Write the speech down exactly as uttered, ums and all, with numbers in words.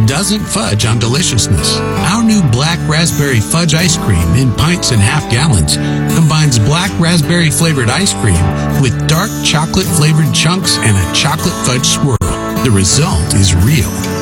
doesn't fudge on deliciousness. Our new Black Raspberry Fudge Ice Cream in pints and half gallons combines black raspberry flavored ice cream with dark chocolate flavored chunks and a chocolate fudge swirl. The result is real.